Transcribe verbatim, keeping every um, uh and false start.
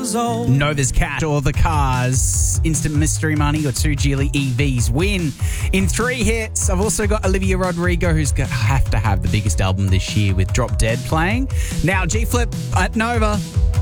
years old. Nova's Cat or The Cars, Instant Mystery Money or two Geely E Vs win. In three hits, I've also got Olivia Rodrigo, who's going to have to have the biggest album this year with Drop Dead playing. Now, G-Flip at Nova.